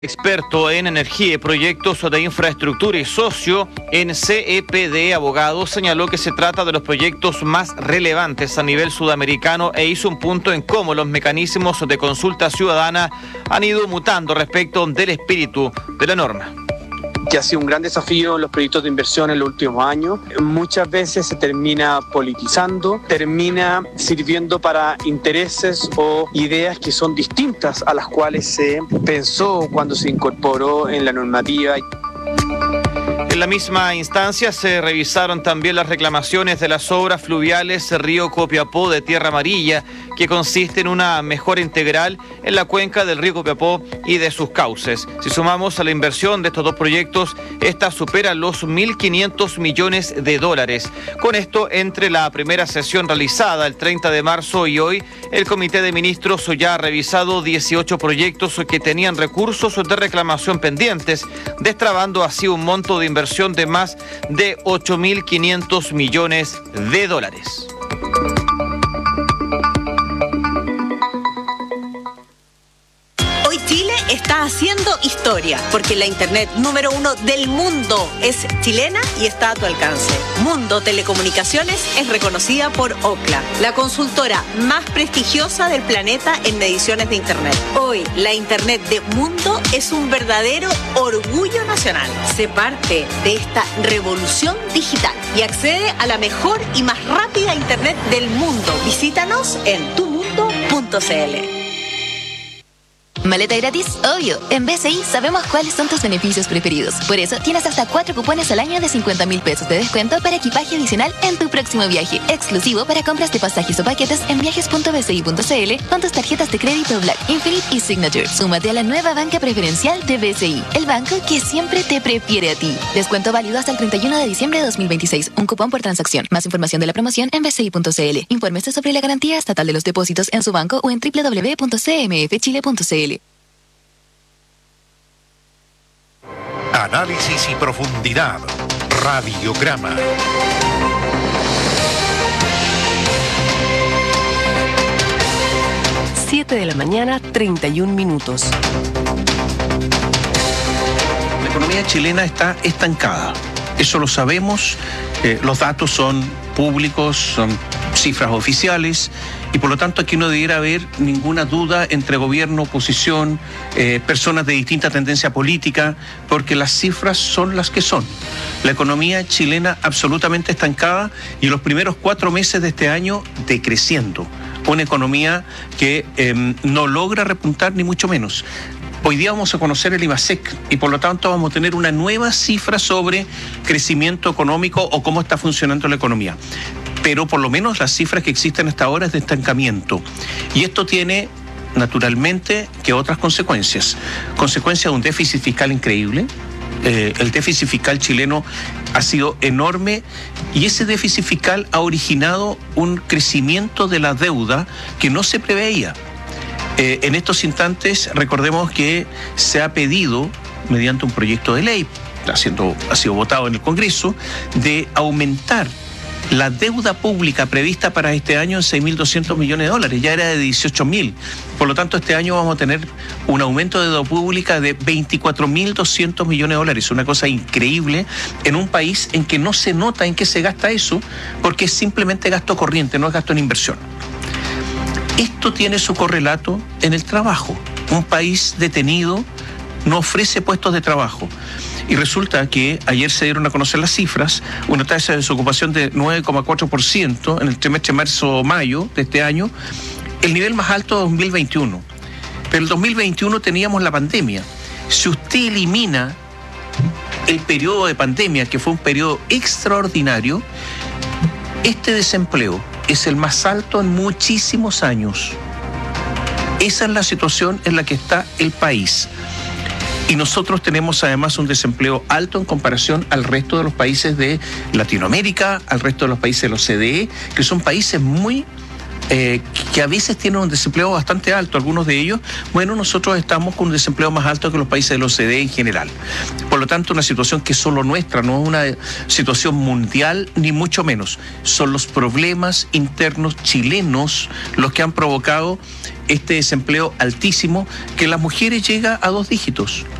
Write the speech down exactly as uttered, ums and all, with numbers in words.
Experto en energía y proyectos de infraestructura y socio en C E P D Abogados, señaló que se trata de los proyectos más relevantes a nivel sudamericano e hizo un punto en cómo los mecanismos de consulta ciudadana han ido mutando respecto del espíritu de la norma. Que ha sido un gran desafío en los proyectos de inversión en los últimos años. Muchas veces se termina politizando, termina sirviendo para intereses o ideas que son distintas a las cuales se pensó cuando se incorporó en la normativa. En la misma instancia se revisaron también las reclamaciones de las obras fluviales Río Copiapó de Tierra Amarilla, que consiste en una mejora integral en la cuenca del río Copiapó y de sus cauces. Si sumamos a la inversión de estos dos proyectos, esta supera los mil quinientos millones de dólares. Con esto, entre la primera sesión realizada el treinta de marzo y hoy, el Comité de Ministros ya ha revisado dieciocho proyectos que tenían recursos de reclamación pendientes, destrabando así un monto de inversión de más de ocho mil quinientos millones de dólares. Hoy Chile está haciendo historia, porque la internet número uno del mundo es chilena y está a tu alcance. Mundo Telecomunicaciones es reconocida por Ookla, la consultora más prestigiosa del planeta en mediciones de internet. Hoy, la internet de Mundo es un verdadero orgullo nacional. Sé parte de esta revolución digital y accede a la mejor y más rápida internet del mundo. Visítanos en tu mundo punto c l. ¿Maleta gratis? Obvio. En B C I sabemos cuáles son tus beneficios preferidos. Por eso tienes hasta cuatro cupones al año de cincuenta mil pesos de descuento para equipaje adicional en tu próximo viaje. Exclusivo para compras de pasajes o paquetes en viajes punto b c i punto c l con tus tarjetas de crédito Black, Infinite y Signature. Súmate a la nueva banca preferencial de B C I, el banco que siempre te prefiere a ti. Descuento válido hasta el treinta y uno de diciembre de dos mil veintiséis. Un cupón por transacción. Más información de la promoción en b c i punto c l. Infórmese sobre la garantía estatal de los depósitos en su banco o en w w w punto c m f chile punto c l. Análisis y profundidad. Radiograma. siete de la mañana, treinta y un minutos. La economía chilena está estancada. Eso lo sabemos. Eh, los datos son públicos, son cifras oficiales. Y por lo tanto aquí no debiera haber ninguna duda entre gobierno, oposición, eh, personas de distinta tendencia política, porque las cifras son las que son. La economía chilena absolutamente estancada y los primeros cuatro meses de este año decreciendo. Una economía que eh, no logra repuntar ni mucho menos. Hoy día vamos a conocer el IMASEC y por lo tanto vamos a tener una nueva cifra sobre crecimiento económico o cómo está funcionando la economía. Pero por lo menos las cifras que existen hasta ahora es de estancamiento. Y esto tiene, naturalmente, que otras consecuencias. Consecuencia de un déficit fiscal increíble. Eh, el déficit fiscal chileno ha sido enorme y ese déficit fiscal ha originado un crecimiento de la deuda que no se preveía. Eh, en estos instantes, recordemos que se ha pedido, mediante un proyecto de ley, haciendo, ha sido votado en el Congreso, de aumentar la deuda pública prevista para este año en seis mil doscientos millones de dólares, ya era de dieciocho mil. Por lo tanto, este año vamos a tener un aumento de deuda pública de veinticuatro mil doscientos millones de dólares. Una cosa increíble en un país en que no se nota en qué se gasta eso, porque es simplemente gasto corriente, no es gasto en inversión. Esto tiene su correlato en el trabajo. Un país detenido no ofrece puestos de trabajo. Y resulta que ayer se dieron a conocer las cifras, una tasa de desocupación de nueve coma cuatro por ciento en el trimestre marzo-mayo de este año, el nivel más alto de dos mil veintiuno. Pero el dos mil veintiuno teníamos la pandemia. Si usted elimina el periodo de pandemia, que fue un periodo extraordinario, este desempleo es el más alto en muchísimos años. Esa es la situación en la que está el país. Y nosotros tenemos además un desempleo alto en comparación al resto de los países de Latinoamérica, al resto de los países de la O C D E, que son países muy, eh, que a veces tienen un desempleo bastante alto, algunos de ellos. Bueno, nosotros estamos con un desempleo más alto que los países de la O C D E en general. Por lo tanto, una situación que es solo nuestra, no es una situación mundial, ni mucho menos. Son los problemas internos chilenos los que han provocado este desempleo altísimo que en las mujeres llega a dos dígitos.